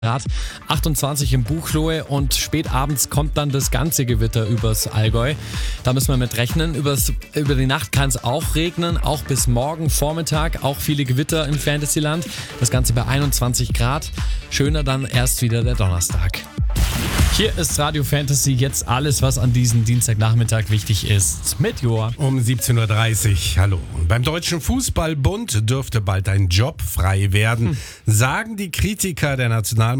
Grad, 28 im Buchloe und spät abends kommt dann das ganze Gewitter übers Allgäu. Da müssen wir mit rechnen. Über die Nacht kann es auch regnen, auch bis morgen Vormittag. Auch viele Gewitter im Fantasyland. Das Ganze bei 21 Grad. Schöner dann erst wieder der Donnerstag. Hier ist Radio Fantasy, jetzt alles, was an diesem Dienstagnachmittag wichtig ist, mit Joa. Um 17.30 Uhr, hallo. Beim Deutschen Fußballbund dürfte bald ein Job frei werden, sagen die Kritiker der Nationalmannschaft.